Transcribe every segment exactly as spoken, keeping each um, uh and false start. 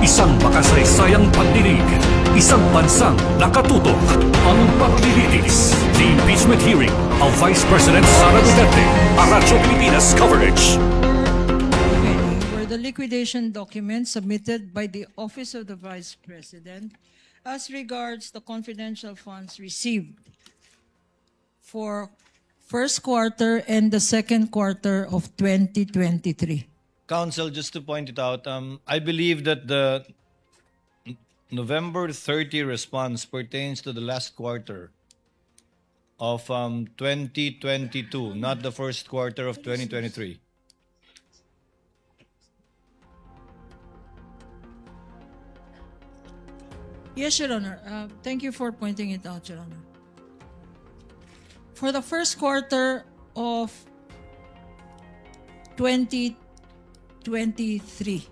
Isang makasaysayang pagdinig, isang bansang nakatutok, ang paglilitis. The impeachment hearing of Vice President Sara Duterte, Aracho Pilipinas coverage. Were the liquidation documents submitted by the Office of the Vice President as regards the confidential funds received for first quarter and the second quarter of twenty twenty-three. Council, just to point it out, um, I believe that the November thirtieth response pertains to the last quarter of um, twenty twenty-two, not the first quarter of twenty twenty-three. Yes, Your Honor. Uh, thank you for pointing it out, Your Honor. For the first quarter of twenty twenty-three,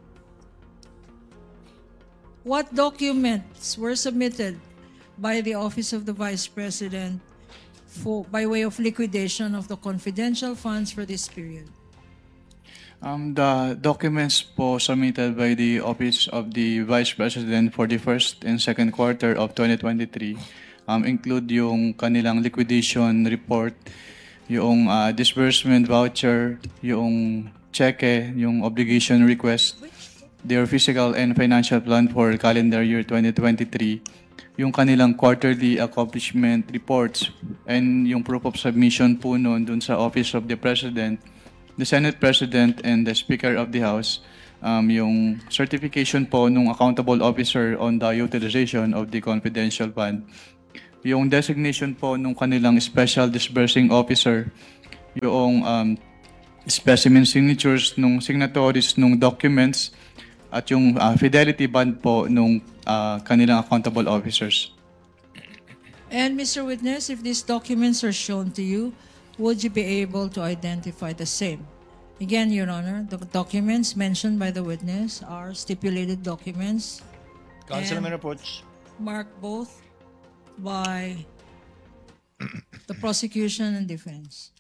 what documents were submitted by the Office of the Vice President for, by way of liquidation of the confidential funds for this period? Um, the documents po submitted by the Office of the Vice President for the first and second quarter of twenty twenty-three um, include yung kanilang liquidation report, yung uh, disbursement voucher, yung cheque, yung obligation request, their physical and financial plan for calendar year twenty twenty-three, yung kanilang quarterly accomplishment reports, and yung proof of submission po noon dun sa Office of the President, the Senate President, and the Speaker of the House, um, yung certification po nung accountable officer on the utilization of the confidential fund, yung designation po nung kanilang special disbursing officer, yung um, specimen signatures nung signatories nung documents, at yung uh, fidelity bond po nung uh, kanilang accountable officers. And Mister Witness, if these documents are shown to you, would you be able to identify the same? Again, Your Honor, the documents mentioned by the witness are stipulated documents Councilman And- Reproach. marked both by the prosecution and defense.